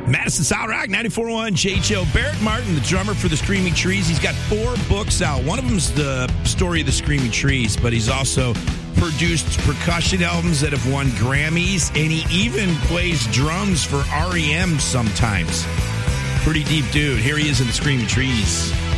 Madison Solid Rock 94.1 JHO. Barrett Martin, the drummer for the Screaming Trees. He's got 4 books out. One of them's the story of the Screaming Trees, but he's also produced percussion albums that have won Grammys, and he even plays drums for REM sometimes. Pretty deep dude. Here he is in the Screaming Trees.